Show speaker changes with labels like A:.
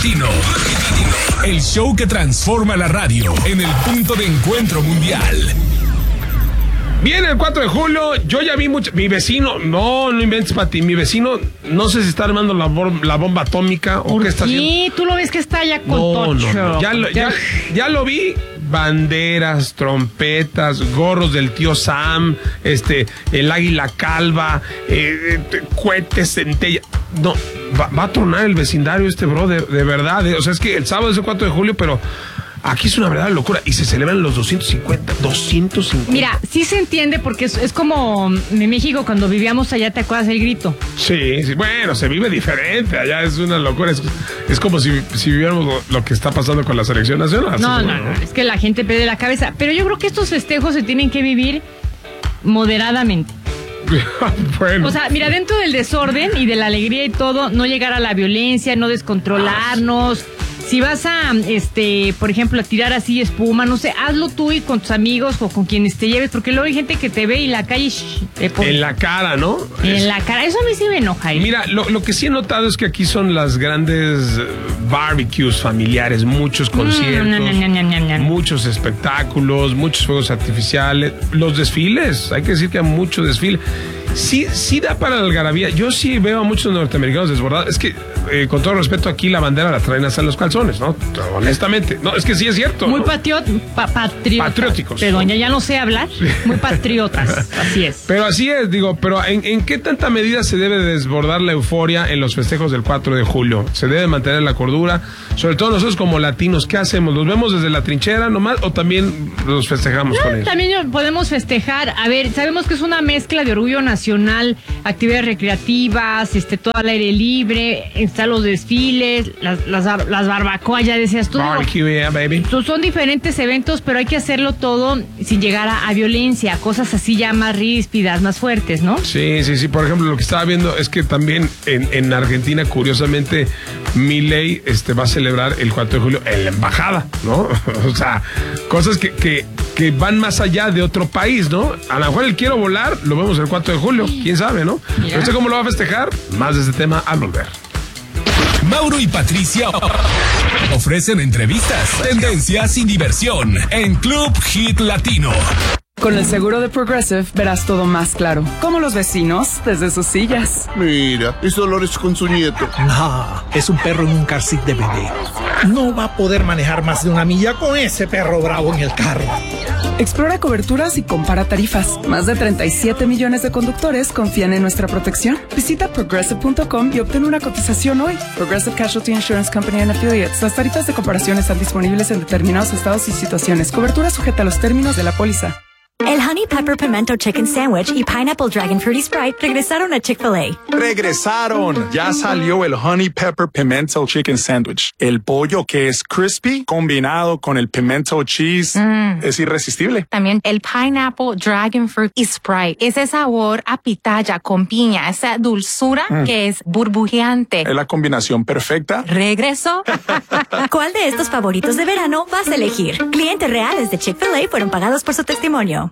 A: Latino. El show que transforma la radio en el punto de encuentro mundial.
B: Viene el 4 de julio, yo ya vi mucho. Mi vecino, no inventes, Pati. Mi vecino, no sé si está armando la bomba atómica o qué está haciendo. Sí,
C: tú lo ves que está ya con tocho.
B: No. Ya lo vi. Banderas, trompetas, gorros del tío Sam, el águila calva, cohetes, centella. No, va a tronar el vecindario brother, de verdad. O sea, es que el sábado es el 4 de julio, pero aquí es una verdadera locura y se celebran los 250.
C: Mira, sí se entiende porque es como en México cuando vivíamos allá, ¿te acuerdas del grito?
B: Sí, bueno, se vive diferente, allá es una locura, es como si viviéramos lo que está pasando con la selección nacional.
C: No, es que la gente pierde la cabeza, pero yo creo que estos festejos se tienen que vivir moderadamente.
B: Bueno.
C: O sea, mira, dentro del desorden y de la alegría y todo, no llegar a la violencia, no descontrolarnos. Si vas a, por ejemplo, a tirar así espuma, no sé, hazlo tú y con tus amigos o con quienes te lleves, porque luego hay gente que te ve y la calle
B: en la cara, ¿no?
C: En la cara, eso a mí sí me enoja.
B: Mira, lo que sí he notado es que aquí son las grandes barbecues familiares, muchos conciertos, muchos espectáculos, muchos fuegos artificiales, los desfiles, hay que decir que hay mucho desfile. Sí da para la algarabía. Yo sí veo a muchos norteamericanos desbordados. Es que, con todo respeto, aquí la bandera la traen hasta en los calzones, ¿no? Honestamente. No, es que sí es cierto.
C: Muy
B: ¿no? Patrióticos.
C: Perdón, ya no sé hablar. Muy patriotas. Así es.
B: Pero así es, pero ¿en qué tanta medida se debe desbordar la euforia en los festejos del 4 de julio? Se debe mantener la cordura. Sobre todo nosotros como latinos, ¿qué hacemos? ¿Los vemos desde la trinchera nomás o también los festejamos con ellos?
C: También podemos festejar. A ver, sabemos que es una mezcla de orgullo nacional, actividades recreativas, todo al aire libre, están los desfiles, las barbacoas, ya decías tú.
B: Barbecue, yeah, baby.
C: Son diferentes eventos, pero hay que hacerlo todo sin llegar a violencia, cosas así ya más ríspidas, más fuertes, ¿no?
B: Sí. Por ejemplo, lo que estaba viendo es que también en Argentina, curiosamente, Milei va a celebrar el 4 de julio en la embajada, ¿no? O sea, cosas que van más allá de otro país, ¿no? A lo mejor el quiero volar, lo vemos el 4 de julio, quién sabe, ¿no? No sé cómo lo va a festejar, más de este tema al volver.
A: Mauro y Patricia ofrecen entrevistas, tendencias y diversión en Club Hit Latino.
D: Con el seguro de Progressive verás todo más claro, como los vecinos desde sus sillas.
E: Mira, es Dolores con su nieto.
F: No, es un perro en un car seat de bebé. No va a poder manejar más de 1 milla con ese perro bravo en el carro.
D: Explora coberturas y compara tarifas. Más de 37 millones de conductores confían en nuestra protección. Visita Progressive.com y obtén una cotización hoy. Progressive Casualty Insurance Company and Affiliates. Las tarifas de comparación están disponibles en determinados estados y situaciones. Cobertura sujeta a los términos de la póliza.
G: El Honey Pepper Pimento Chicken Sandwich y Pineapple Dragon Fruity Sprite regresaron a Chick-fil-A.
H: ¡Regresaron! Ya salió el Honey Pepper Pimento Chicken Sandwich. El pollo que es crispy combinado con el pimento cheese es irresistible.
I: También el Pineapple Dragon Fruit y Sprite. Ese sabor a pitaya con piña, esa dulzura que es burbujeante.
H: Es la combinación perfecta.
G: ¿Regresó? ¿Cuál de estos favoritos de verano vas a elegir? Clientes reales de Chick-fil-A fueron pagados por su testimonio.